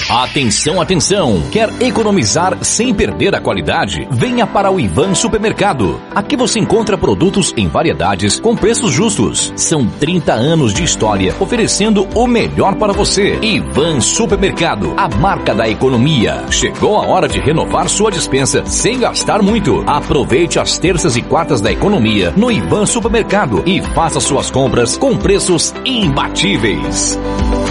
Atenção, atenção! Quer economizar sem perder a qualidade? Venha para o Ivan Supermercado. Aqui você encontra produtos em variedades com preços justos. São 30 anos de história oferecendo o melhor para você. Ivan Supermercado, a marca da economia. Chegou a hora de renovar sua despensa sem gastar muito. Aproveite as terças e quartas da economia no Ivan Supermercado e faça suas compras com preços imbatíveis.